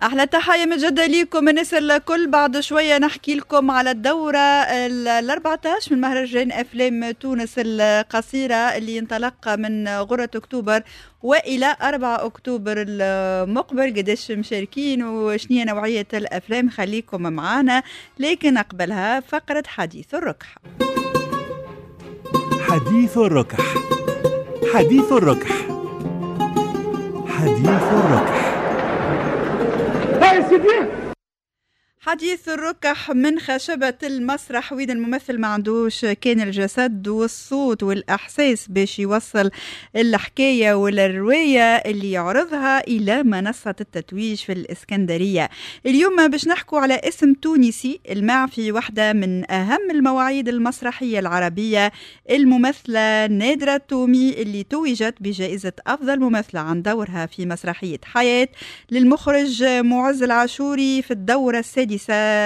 أحلى تحية من جدة ليكم الناس الكل. بعد شوية نحكي لكم على الدورة ال14 من مهرجان أفلام تونس القصيرة اللي ينطلق من غرة أكتوبر وإلى 4 أكتوبر المقبل. قديش مشاركين وشنية نوعية الأفلام؟ خليكم معانا، لكن قبلها فقرة حديث الركح. حديث الركح، حديث الركح، حديث الركح. حديث الركح من خشبة المسرح، وين الممثل ما عندوش كان الجسد والصوت والإحساس باش يوصل الحكاية والرواية اللي يعرضها إلى منصة التتويج في الإسكندرية. اليوم باش نحكوا على اسم تونسي المع في واحدة من أهم المواعيد المسرحية العربية، الممثلة نادرة التومي اللي توجت بجائزة أفضل ممثلة عن دورها في مسرحية حياة للمخرج معز العاشوري في الدورة 16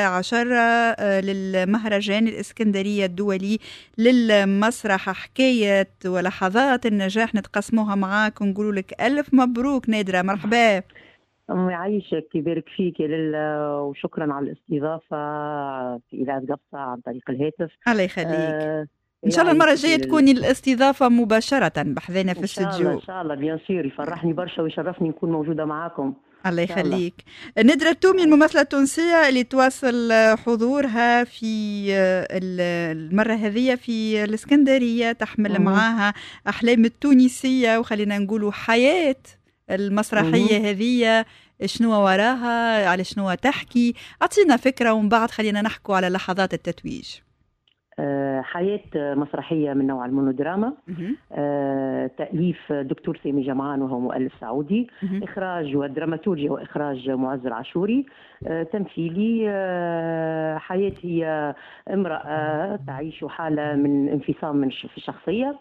للمهرجان الإسكندرية الدولي للمسرح. حكاية ولحظات النجاح نتقسموها معاك ونقول لك ألف مبروك نادرة. مرحبا. الله يعيشك، يبارك فيك وشكرا على الاستضافة في إذاعة قفصة عن طريق الهاتف. الله يخليك. إن شاء الله المرة الجاية تكوني الاستضافة مباشرة بحذانا في الاستديو. إن شاء الله بيان سير، يفرحني برشا ويشرفني نكون موجودة معاكم. الله يخليك. نادرة التومي الممثلة التونسية اللي تواصل حضورها في المرة هذه في الإسكندرية، تحمل معاها أحلام التونسية وخلينا نقولوا حياة المسرحية هذه. شنو وراها، على شنو تحكي؟ أعطينا فكرة ومن بعد خلينا نحكوا على لحظات التتويج. حياة مسرحية من نوع المونودراما، تأليف دكتور سامي جمعان وهو مؤلف سعودي، إخراج ودراماتورجيا وإخراج معز العاشوري، تمثيلي. حياة هي امرأة تعيش حالة من انفصام في الشخصية،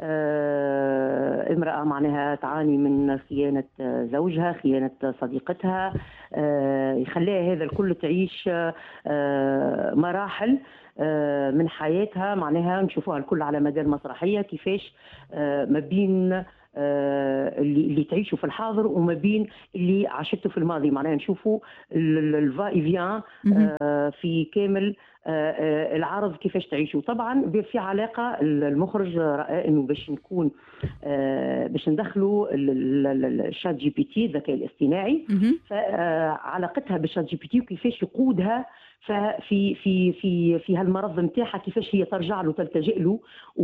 امرأة معناها تعاني من خيانة زوجها، خيانة صديقتها، يخليها هذا الكل تعيش مراحل من حياتها، معناها نشوفوها الكل على مدى المسرحية كيفاش ما بين اللي تعيشوا في الحاضر وما بين اللي عاشته في الماضي، معناها نشوفوا الفا في كامل العرض كيفاش تعيشوا. طبعا في علاقة المخرج رأى انه باش نكون باش ندخلوا الشات جي بي تي الذكاء الاصطناعي، فعلاقتها بالشات جي بي تي وكيفاش يقودها ففي في في في هالمرض نتاعها، كيفاش هي ترجع له تلتجئ له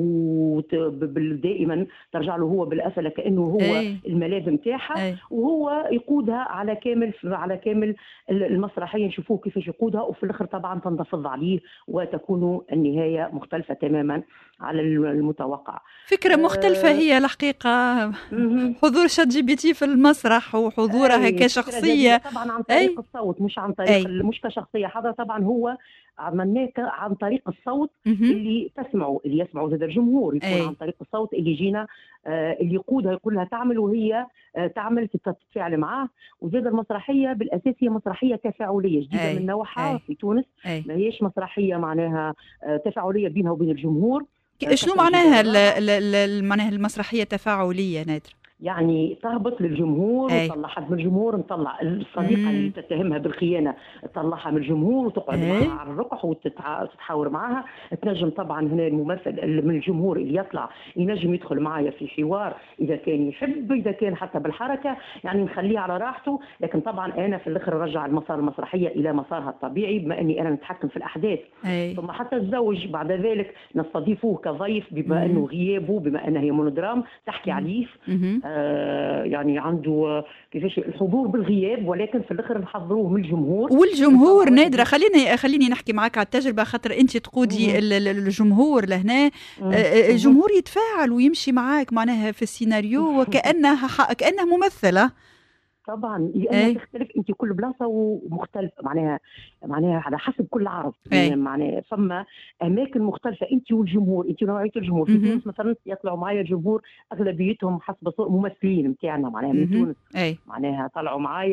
ودائما ترجع له هو بالأسئلة كأنه هو الملاذ نتاعها، وهو يقودها على كامل المسرحية. نشوفوه كيفاش يقودها، وفي الآخر طبعا تنتفض عليه وتكون النهاية مختلفة تماما على المتوقع. فكرة مختلفة هي الحقيقة. حضور شات جي بي تي في المسرح وحضورها كشخصية طبعا عن طريق الصوت، مش عن طريق مش كشخصية حاضرة. طبعا هو عملناه عن طريق الصوت اللي تسمعه، اللي يسمعه هذا الجمهور، يكون عن طريق الصوت اللي يجينا اللي يقودها يقول لها تعمل وهي تعمل، تتفاعل معاه. وزاد المسرحية بالأساس هي مسرحية تفاعلية جديدة من نوعها في تونس، ما هيش مسرحية معناها تفاعلية بينها وبين الجمهور. شنو معناها معناها المسرحية تفاعلية نادر؟ يعني تهبط للجمهور وتطلع حد من الجمهور، نطلع الصديقة اللي تتهمها بالخيانة تطلعها من الجمهور وتقعد معها على الركح وتتحاور معها. تنجم طبعا هنا الممثل من الجمهور اللي يطلع ينجم يدخل معايا في حوار إذا كان يحب، إذا كان حتى بالحركة، يعني نخليه على راحته. لكن طبعا أنا في الآخر رجع المسار المسرحية إلى مسارها الطبيعي بما أني أنا نتحكم في الأحداث. ثم حتى الزوج بعد ذلك نستضيفوه كضيف بما أنه غيابه، بما أنها هي مونودرام تحكي عليه، يعني عنده كيفاش الحضور بالغياب، ولكن في الاخر نحضروه من الجمهور. والجمهور نادرة خليني نحكي معك على التجربة، خاطر انت تقودي الجمهور لهنا. الجمهور يتفاعل ويمشي معاك معناها في السيناريو وكأنها ممثلة. طبعا لأنها تختلف، انت كل بلاصه ومختلفه، معناها على حسب كل عرض. معناها فما اماكن مختلفه انت والجمهور، انت نوعيه الجمهور. في تونس مثلا يطلعوا معايا جمهور اغلبيتهم حسب ممثلين نتاعنا معناها من تونس، معناها طلعوا معايا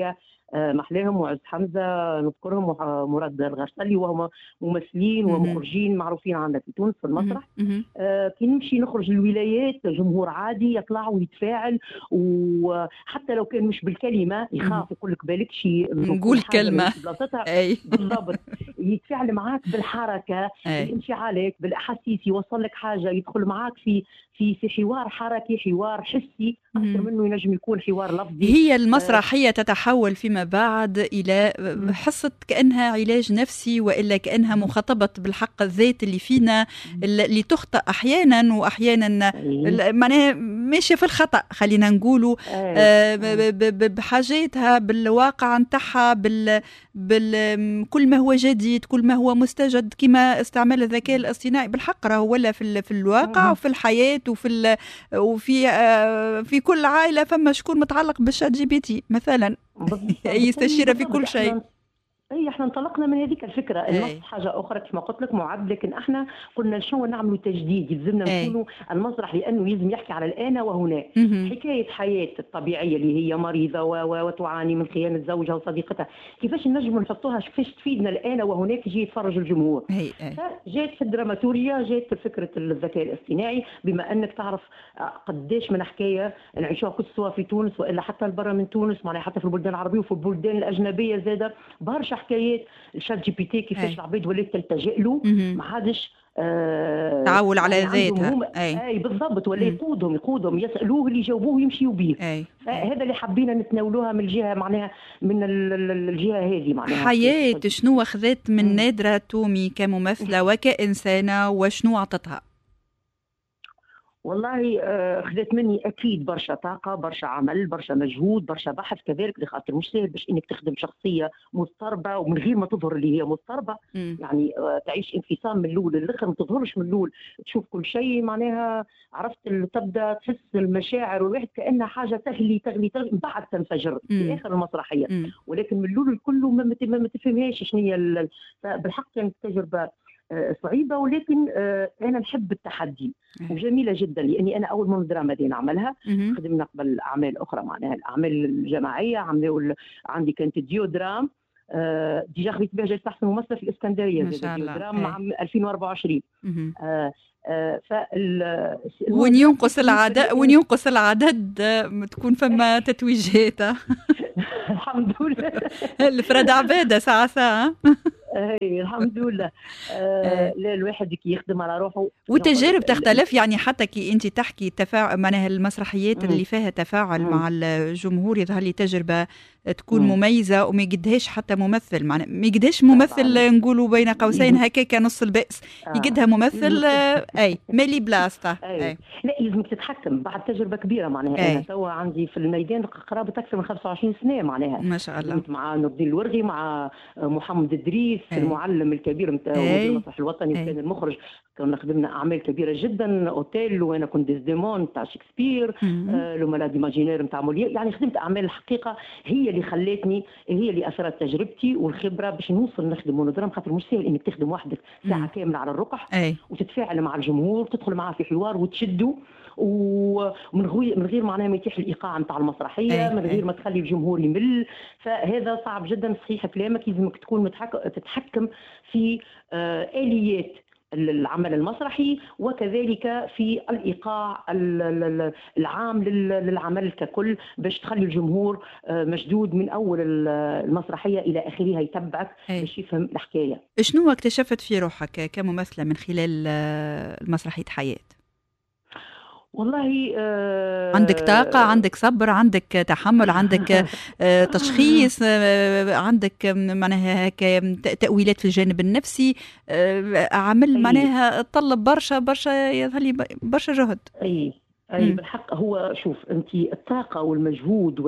محلاهم وعز حمزه نذكرهم ومراد الغرسلي، وهم ممثلين ومخرجين معروفين عندنا في تونس في المسرح. كي نمشي نخرج الولايات جمهور عادي يطلع ويتفاعل، وحتى لو كان مش بالكلمه يخاف يقول لك بالك شيء نقول كلمه بالضبط. يتفاعل معاك بالحركه، بانفعالك، بالاحاسيس، يوصل لك حاجه، يدخل معاك في حوار حركي، حوار حسي اكثر منه ينجم يكون حوار لفظي. هي المسرحيه تتحول فيما بعد الى حصه كانها علاج نفسي، والا كانها مخاطبه بالحق الذات اللي فينا، اللي تخطئ احيانا، واحيانا معناها ماشيه في الخطا، خلينا نقولوا بحاجاتها بالواقع نتاعها، كل ما هو جديد، كل ما هو مستجد، كما استعمال الذكاء الاصطناعي بالحق راهو ولا في الواقع وفي الحياه وفي كل عائله فما شكون متعلق بالشات جي بي تي مثلا يستشير في كل شيء. احنا انطلقنا من هذيك الفكره. النص حاجه اخرى كما قلت لك معد، لكن احنا قلنا شنو نعملوا تجديد، يلزمنا نكونوا المسرح لانه يلزم يحكي على الان وهنا. حكايه حياه الطبيعيه اللي هي مريضه وتعاني من خيانه زوجها وصديقتها، كيفاش نجم نحطوها كيفاش تفيدنا الان وهناك يجي يتفرج الجمهور. جات في الدراماتورجيا، جات في فكره الذكاء الاصطناعي، بما انك تعرف قداش من حكايه نعيشوها كل سوا في تونس والا حتى برا من تونس، معناها حتى في البلدان العربيه وفي البلدان الاجنبيه زاده برشا حكايات الشات جي بي تي كيفاش العباد ولات تلتجئ له، ما عادش تعول على ذاتها. اي بالضبط، ولا يقودهم يسالوه اللي يجاوبوه يمشيوا به. هذا اللي حبينا نتناولوها من الجهه، معناها من الجهه هذه، معناها حياه شنو اخذت من نادرة تومي كممثله وكانسانه، وشنو عطتها؟ والله اخذت مني اكيد برشا طاقه، برشا عمل، برشا مجهود، برشا بحث كذلك، لخاطر مش سهل باش انك تخدم شخصيه مضطربه ومن غير ما تظهر اللي هي مضطربه. يعني تعيش انفصام من الاول للاخر، ما تظهرش من الاول، تشوف كل شيء، معناها عرفت تبدا تحس المشاعر والواحد كانها حاجه تغلي بعد تنفجر في اخر المسرحيه. ولكن من الاول كله ما تفهمهاش شنو هي. بالحق كانت تجربه صعيبه، ولكن انا نحب التحدي وجميله جدا، لاني انا اول مره دراما دي نعملها. خدمنا قبل اعمال اخرى، معناها الاعمال الجماعيه عندي كانت ديو درام، ديجا خديت بها جائزه احسن ممثله في الاسكندريه، ديو درام عام 2024. وين ينقص العدد تكون فما تتويجات. الحمد لله. الفرد عباده ساعه الحمد لله. لا الواحد كي يخدم على روحه والتجارب تختلف، يعني حتى كي انت تحكي معناها المسرحيات اللي فيها تفاعل مع الجمهور يظهر لي تجربه تكون مميزه، وما يقدهاش حتى ممثل، معناها ما يقدهاش ممثل نقولوا بين قوسين هكاك نص البأس، يقدها ممثل مالي بلاسته. لا لازمك تتحكم بعد تجربه كبيره، معناها انا توا عندي في الميدان قرابه اكثر من 25 سنه، معناها ما شاء الله، مع نور الدين الورغي، مع محمد إدريس المعلم الكبير نتاع المسرح الوطني، وكان المخرج. كنا خدمنا اعمال كبيره جدا، اوتيل، وانا كنت ديزديمون تاع شكسبير، لو مالاد ايماجينير نتاع موليير. يعني خدمت اعمال الحقيقه هي اللي خلتني، هي اللي اثرت تجربتي والخبره باش نوصل نخدم مونودرام، خاطر مش سهل انك تخدم وحدك ساعه كامله على الرقح وتتفاعل مع الجمهور، تدخل معاه في حوار وتشده، ومن غير معناها ما يتيح الايقاع نتاع المسرحيه، من غير ما تخلي الجمهور يمل. فهذا صعب جدا. صحيح كلامك، لازمك تكون تتحكم في اليات العمل المسرحي، وكذلك في الايقاع العام للعمل ككل، باش تخلي الجمهور مشدود من اول المسرحيه الى اخرها، يتبعك باش يفهم الحكايه. شنو اكتشفت في روحك كممثله من خلال مسرحيه حياه؟ والله عندك طاقة، عندك صبر، عندك تحمل، عندك تشخيص، عندك معناها تأويلات في الجانب النفسي، عمل معناها تطلب برشا يظهر لي برشا جهد. اي بالحق. هو شوف انت الطاقه والمجهود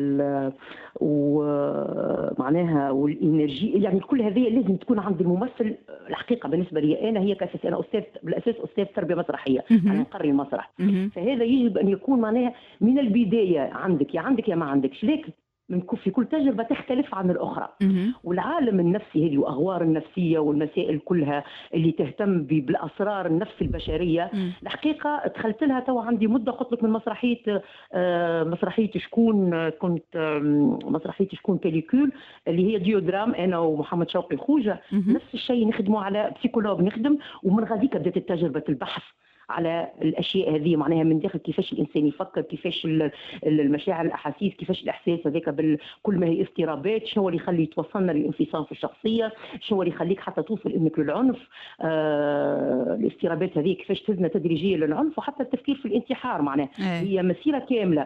ومعناها والانرجي، يعني كل هذه لازم تكون عند الممثل. الحقيقه بالنسبه لي انا هي كاساس، انا استاذ بالاساس، استاذ تربيه مسرحيه، انا مقري المسرح. فهذا يجب ان يكون معناها من البدايه عندك يا ما عندكش. لكن في كل تجربة تختلف عن الأخرى. والعالم النفسي هذه وأغوار النفسية والمسائل كلها اللي تهتم بالأسرار النفس البشرية، الحقيقة دخلت لها تو عندي مدة، قلت لك من مسرحية شكون، كنت مسرحية شكون بيليكول اللي هي ديودرام، أنا ومحمد شوقي خوجة نفس الشيء، نخدموا على بسيكولوج نخدم، ومن غاديك بدأت تجربة البحث على الاشياء هذه، معناها من داخل كيفاش الانسان يفكر، كيفاش المشاعر الاحاسيس، كيفاش الاحساس هذاك كل ما هي اضطرابات، شنو اللي يخلي توصلنا للانفصام في الشخصيه، شنو اللي يخليك حتى توصل انك للعنف، الاضطرابات هذه كيفاش تهزنا تدريجيا للعنف، وحتى التفكير في الانتحار، معناها هي مسيره كامله.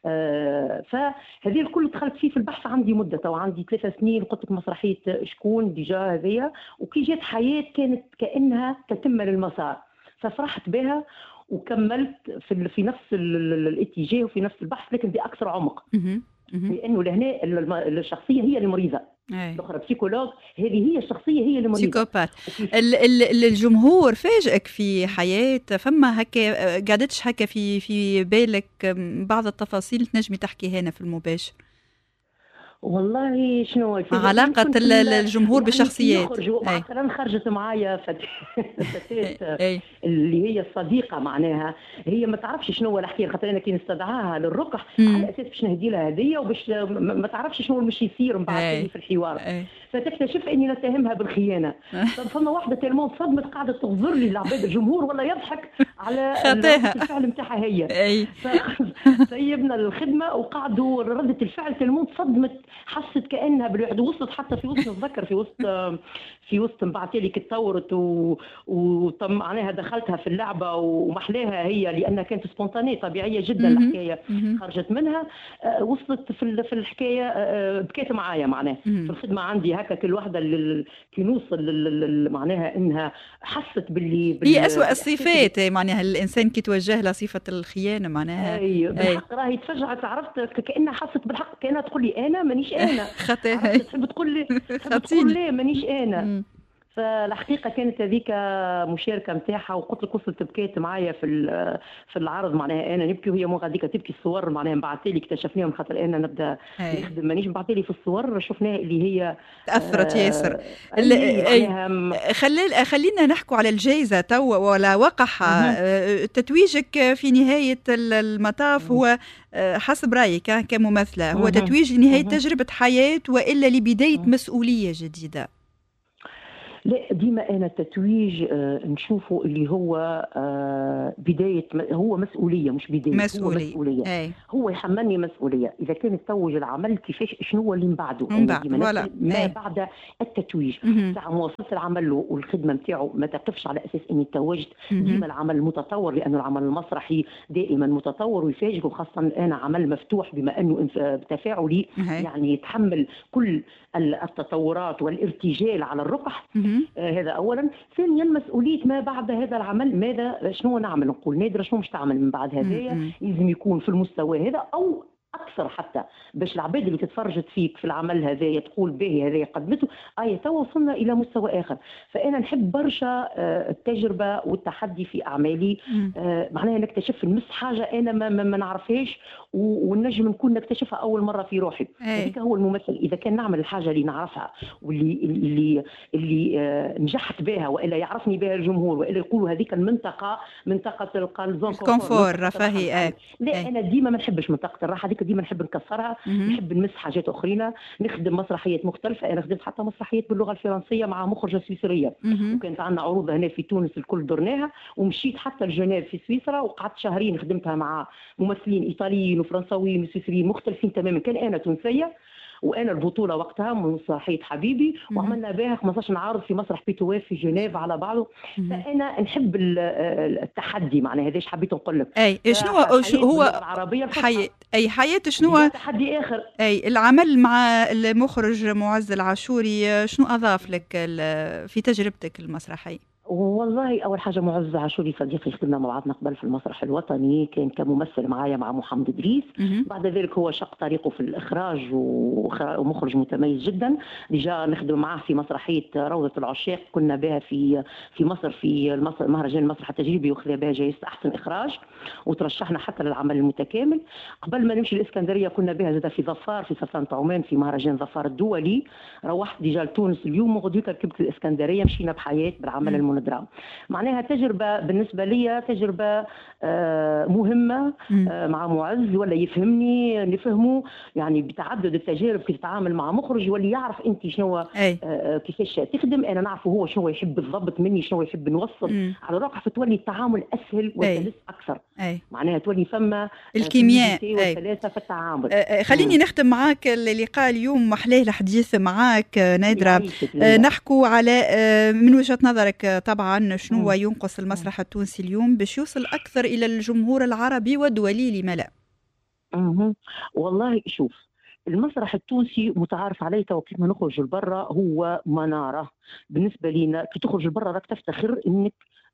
فهذه الكل دخلت فيه في البحث عندي مده، تو عندي 3 سنين، قلت لك مسرحيه شكون ديجا هذيا، وكي جات حياه كانت كانها تتم للمسار، ففرحت بها وكملت في نفس الاتجاه وفي نفس البحث، لكن بأكثر عمق، لأنه لهنا الشخصية هي المريضة، الأخرى بسيكولوج، هذه هي الشخصية هي المريضة سيكوبات. الجمهور فاجئك في حياة، فما هكا قعدتش هكا في بالك بعض التفاصيل تنجمي تحكي هنا في المباشر؟ والله شنو علاقة الجمهور بالشخصيات؟ مثلا خرجت معايا فتاة اللي هي الصديقة، معناها هي ما تعرفش شنو هو الحكاية، خاطر أنا كي نستدعاها للرقح على أساس باش نهدي لها هدية، وباش ما تعرفش شنو مش يصير من بعد في الحوار، فتكتشف اني نتهمها بالخيانه. فما واحده تلمون صدمت قاعده تغزر لي لعباد الجمهور ولا يضحك على الفعل نتاعها هي. سيبنا الخدمه وقعدوا رده الفعل تلمون صدمت، حست كانها بالواحد، وصلت حتى في وسط نتذكر في وسط بعتلي كي تطورت معناها دخلتها في اللعبه ومحلاها هي، لانها كانت سبونتانيه طبيعيه جدا الحكايه خرجت منها، وصلت في الحكايه بكيت معايا، معناها في الخدمه عندي هكا كل واحدة كي نوصل معناها انها حست باللي هي أسوأ الصفات، معناها الانسان كي توجه له صفه الخيانه، معناها بالحق راهي تفجعت، عرفت كانها حست بالحق، كانها تقول لي انا مانيش انا، تحب تقول لي مانيش انا. فالحقيقه كانت هذيك مشاركه نتاعها، وقلت لك وصلت بكيت معايا في العرض، معناها انا نبكي وهي مو غاديكا تبكي. الصور معناها نبعثلي اكتشفناهم خاطر انا نبدا نخدم مانيش نبعثلي في الصور، شفناها اللي هي تاثرت ياسر. خلينا نحكوا على الجائزه تو ولا وقح تتويجك في نهايه المطاف هو حسب رايك كممثله هو تتويج لنهايه تجربه حياه والا لبدايه مسؤوليه جديده؟ لا، ديما أنا التتويج نشوفه اللي هو بداية، هو مسؤولية مش بداية، هو مسؤولية. هو يحملني مسؤولية إذا كان يتوج العمل، كيفاش شنو هو اللي نبعده، ما بعد التتويج ساعة ما وصلت العمل له والخدمة متاعه ما تقفش على أساس إني توجت. ديما العمل متطور، لأنه العمل المسرحي دائما متطور ويفاجئ، وخاصة أنا عمل مفتوح بما أنه تفاعلي يعني يتحمل كل التطورات والارتجال على الرقح. هذا اولا. ثانيا مسؤوليه ما بعد هذا العمل، ماذا شنو نعمل، نقول نادره شنو مش تعمل من بعد هذايا، لازم يكون في المستوى هذا او اكثر، حتى باش العباد اللي تتفرجت فيك في العمل هذايا تقول به هذايا قدمته تو وصلنا الى مستوى اخر. فانا نحب برشا التجربه والتحدي في اعمالي، معناها نكتشف نمس حاجه انا ما نعرفهاش والنجم نكون نكتشفها اول مره في روحي. هذيك هو الممثل، اذا كان نعمل الحاجه اللي نعرفها واللي نجحت بها والا يعرفني بها الجمهور والا يقولوا هذيك المنطقه منطقه الكونفور رفاهي. لا انا ديما ما نحبش منطقه الراحه هذيك، ديما نحب نكسرها، نحب نمس حاجات اخرين، نخدم مسرحيات مختلفه. انا خدمت حتى مسرحيات باللغه الفرنسيه مع مخرجه سويسريه، وكانت عندنا عروض هنا في تونس الكل درناها، ومشيت حتى لجنيف في سويسرا وقعدت شهرين خدمتها مع ممثلين ايطاليين وفرنساويين وسويسريين مختلفين تماما. كان انا تونسيه وانا البطوله وقتها من مسرحيه حبيبي، وعملنا بها 15 عرض في مسرح بيتواف في جنيف على بعضه. فانا نحب التحدي، معناها هذاش حبيت نقول لك. شنو هو حياة شنو تحدي اخر. العمل مع المخرج معز العاشوري شنو اضاف لك في تجربتك المسرحيه؟ والله اول حاجه معز عاشوري صديقي خدمنا مع بعضنا قبل في المسرح الوطني، كان كممثل معايا مع محمد ادريس. بعد ذلك هو شق طريقه في الاخراج ومخرج متميز جدا. ديجا نخدم معاه في مسرحيه روضه العشاق، كنا بها في مصر في مهرجان المسرح التجريبي، وخذا بها جائزه احسن اخراج، وترشحنا حتى للعمل المتكامل. قبل ما نمشي الاسكندريه كنا بها زاد في ظفار في سلطنه عمان في مهرجان ظفار الدولي. روحت ديجا لتونس اليوم، وغدوه ركبت الاسكندريه، مشينا بحياه بالعمل المونودرام. معناها تجربه بالنسبه لي تجربه مهمه مع معز، ولا يفهمني نفهمه يعني بتعدد التجارب كيف تتعامل مع مخرج، واللي يعرف انت شنو كيفاش تخدم، انا نعرفه هو شنو يحب بالضبط مني، شنو يحب نوصل على الواقع، فتولي التعامل اسهل وسلس اكثر. معناها تولي فما الكيمياء والسلاسه في التعامل. خليني نختم معك اللقاء اليوم، محلاه الحديث معك نادرة. نحكوا على من وجهة نظرك طبعا شنو ينقص المسرح التونسي اليوم باش يوصل اكثر الى الجمهور العربي والدولي، لما لا؟ والله شوف، المسرح التونسي متعارف عليه وكيف ما نخرج لبرا هو مناره بالنسبه لنا. كي تخرج لبرا راك تفتخر انك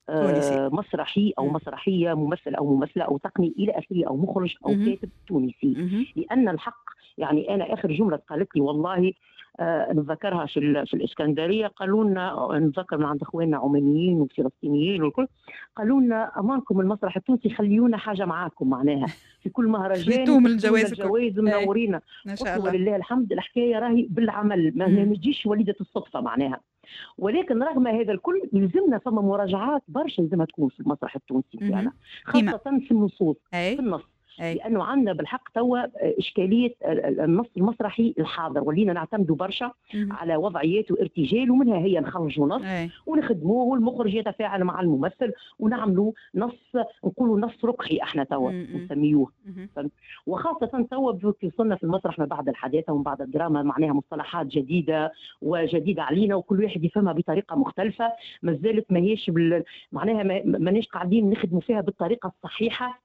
مسرحي او مسرحيه، ممثل او ممثله او تقني الى اخره، او مخرج او كاتب تونسي. لان الحق يعني انا اخر جمله قالت لي والله نذكرها في الاسكندريه، قالوا لنا، نذكر من عند اخواننا عمانيين وفلسطينيين والكل، قالوا لنا امانكم المسرح التونسي خليونا حاجه معاكم، معناها في كل مهرجان الجوائز منورينا. ما شاء الله ولله الحمد الحكايه راهي بالعمل، ما تجيش وليده الصدفه معناها. ولكن رغم هذا الكل يلزمنا فما مراجعات برشا لازمها تكون في المسرح التونسي فعلا، خاصه في النصوص في النص. لانه عندنا بالحق توا اشكاليه النص المسرحي الحاضر، ولينا نعتمدوا برشا على وضعيات وارتجال، ومنها هي نخرجوا نص ونخدموه، والمخرج يتفاعل مع الممثل ونعملوا نص، نقولوا نص رقحي احنا توا نسميوه. وخاصه توا وصلنا في المسرح ما بعد الحداثه ومن بعد الدراما، معناها مصطلحات جديده وجديده علينا، وكل واحد يفهمها بطريقه مختلفه. ما زالت ماهيش معناها ماناش قاعدين نخدموا فيها بالطريقه الصحيحه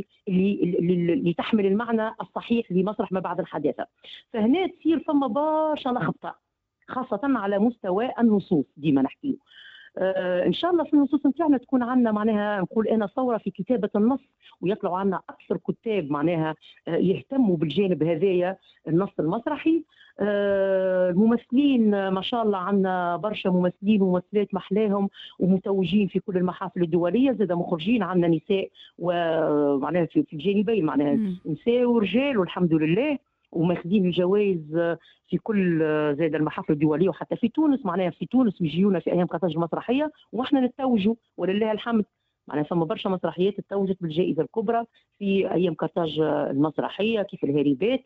اللي تحمل المعنى الصحيح لمسرح ما بعد الحداثة. فهنا تصير فما برشا لخبطة، خاصة على مستوى النصوص. ديما نحكيه ان شاء الله في النصوص نتاعنا تكون عندنا معناها نقول انا ثوره في كتابه النص، ويطلعوا عنا اكثر كتاب معناها يهتموا بالجانب هذايا النص المسرحي. الممثلين ما شاء الله عندنا برشا ممثلين وممثلات محلاهم ومتوجين في كل المحافل الدوليه، زاد مخرجين عندنا نساء ومعناها في الجانبين، معناها نساء ورجال والحمد لله، وماخذين الجوائز في كل زاد المحافل الدوليه وحتى في تونس. معناها في تونس بيجيونا في ايام قرطاج المسرحيه واحنا نتوجوا ولله الحمد. معناها فما برشا مسرحيات تتوجت بالجائزه الكبرى في ايام قرطاج المسرحيه كيف الهريبات.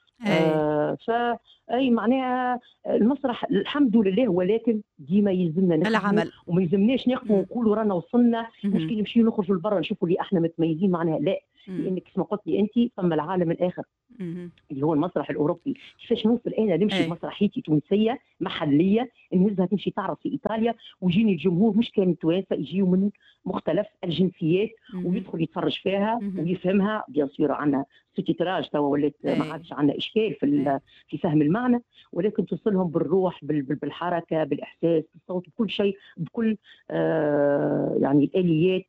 فأي معناها المسرح الحمد لله، ولكن ديما يلزمنا العمل، وما يلزمناش نقفوا ونقولوا رانا وصلنا مش كي نمشي نخرجوا لبرا نشوفوا اللي احنا متميزين معناها، لا. لانك كما قلت لي انت ثم العالم الاخر اللي هو المسرح الاوروبي. كيفاش نوصل انا نمشي مسرحيتي تونسيه محليه نهزها تمشي تعرض في ايطاليا، ويجيني الجمهور مش كان توانسه، يجيوا من مختلف الجنسيات ويدخل يتفرج فيها ويفهمها. بيان سور عندنا سوتيتراج توا ولات ما عادش عندنا اشكال في فهم المعنى، ولكن توصلهم بالروح بالحركه بالاحساس بالصوت بكل شيء، بكل يعني الاليات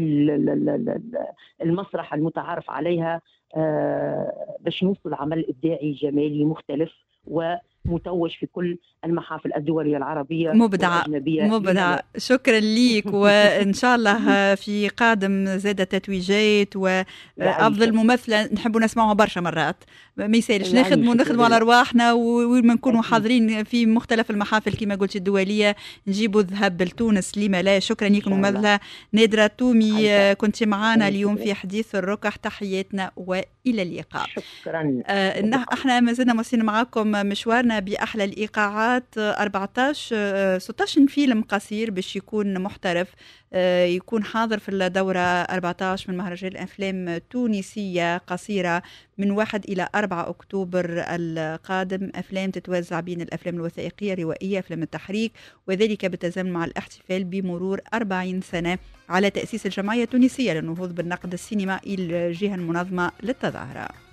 المسرح المتعارف عليها، باش نوصل عمل ابداعي جمالي مختلف ومتوج في كل المحافل الدولية العربية مبدع. شكرا ليك، وإن شاء الله في قادم زادة تتويجات وأفضل ممثلة نحب نسمعها برشا مرات. ما يسالش نخدموا على أرواحنا، وما نكونوا حاضرين في مختلف المحافل كما قلت الدولية، نجيبوا الذهب لتونس لما لا. شكرا ليك الممثلة نادرة تومي، كنت معنا اليوم في حديث الركح. تحياتنا وإلى اللقاء. شكرا. احنا ما زلنا مواصلين معكم مشوارنا بأحلى الإيقاعات. 16 فيلم قصير باش يكون محترف، يكون حاضر في الدورة 14 من مهرجان الأفلام التونسية قصيرة من 1 إلى 4 أكتوبر القادم. أفلام تتوزع بين الأفلام الوثائقية الروائية أفلام التحريك، وذلك بالتزامن مع الاحتفال بمرور 40 سنة على تأسيس الجمعية التونسية للنهوض بالنقد السينمائي الجهة المنظمة للتظاهرة.